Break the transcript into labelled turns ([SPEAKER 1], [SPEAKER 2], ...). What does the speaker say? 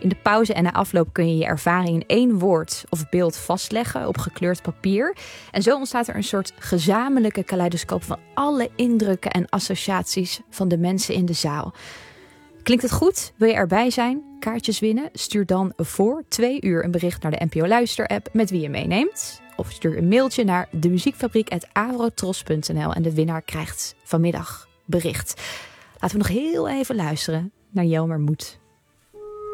[SPEAKER 1] In de pauze en na afloop kun je je ervaring in 1 woord of beeld vastleggen op gekleurd papier. En zo ontstaat er een soort gezamenlijke kaleidoscoop van alle indrukken en associaties van de mensen in de zaal. Klinkt het goed? Wil je erbij zijn? Kaartjes winnen? Stuur dan voor 2 uur een bericht naar de NPO Luister-app met wie je meeneemt. Of stuur een mailtje naar demuziekfabriek@avrotros.nl en de winnaar krijgt vanmiddag bericht. Laten we nog heel even luisteren naar Jelmer Moed.